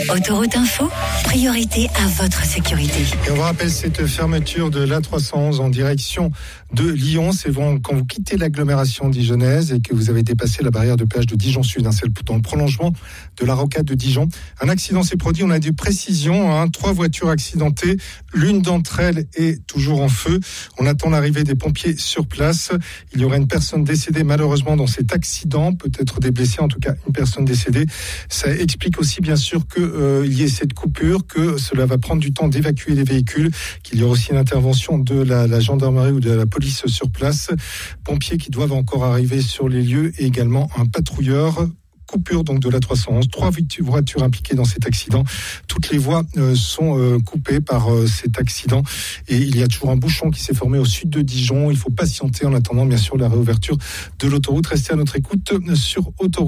Autoroute Info, priorité à votre sécurité. Et on vous rappelle cette fermeture de l'A311 en direction de Lyon. C'est bon, quand vous quittez l'agglomération dijonnaise et que vous avez dépassé la barrière de péage de Dijon Sud, c'est dans le prolongement de la rocade de Dijon. Un accident s'est produit, on a des précisions, 3 voitures accidentées, l'une d'entre elles est toujours en feu. On attend l'arrivée des pompiers sur place. Il y aurait une personne décédée malheureusement dans cet accident, peut-être des blessés, en tout cas une personne décédée. Ça explique aussi bien sûr qu'il y ait cette coupure, que cela va prendre du temps d'évacuer les véhicules, qu'il y aura aussi une intervention de la gendarmerie ou de la police sur place. Pompiers qui doivent encore arriver sur les lieux et également un patrouilleur. Coupure donc de l'A311, 3 voitures impliquées dans cet accident. Toutes les voies sont coupées par cet accident et il y a toujours un bouchon qui s'est formé au sud de Dijon. Il faut patienter en attendant bien sûr la réouverture de l'autoroute. Restez à notre écoute sur Autoroute.